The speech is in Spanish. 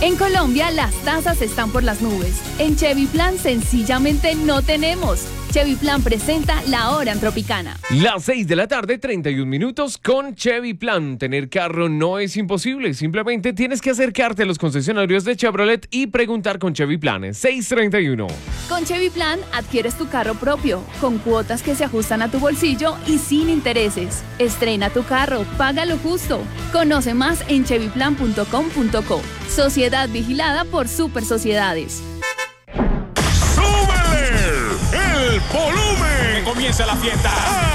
En Colombia, las tasas están por las nubes. En Chevy Plan, sencillamente no tenemos. Chevy Plan presenta La Hora en Tropicana. Las 6 de la tarde, 31 minutos con Chevy Plan. Tener carro no es imposible. Simplemente tienes que acercarte a los concesionarios de Chevrolet y preguntar con Chevy Plan. 631. Con Chevy Plan, adquieres tu carro propio, con cuotas que se ajustan a tu bolsillo y sin intereses. Estrena tu carro, paga lo justo. Conoce más en chevyplan.com.co. Sociedad vigilada por Super Sociedades. ¡Súbele el volumen! Que comience la fiesta.